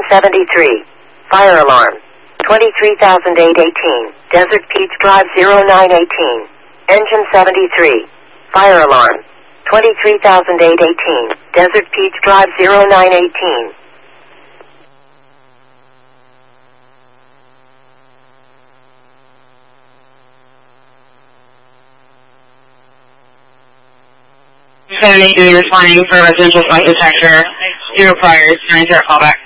73. Fire alarm. 23,818. Desert Peach Drive 0918. Engine 73. Fire alarm. 23,818. Desert Peach Drive 0918. Responding for residential flight detector. 0 priors. 9-0 callback.